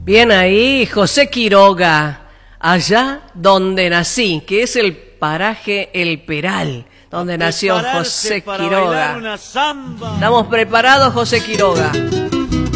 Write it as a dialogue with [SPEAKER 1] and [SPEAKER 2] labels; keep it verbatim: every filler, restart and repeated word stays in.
[SPEAKER 1] Bien ahí, José Quiroga, allá donde nací, que es el paraje El Peral, donde nació José Quiroga. Estamos preparados, José Quiroga.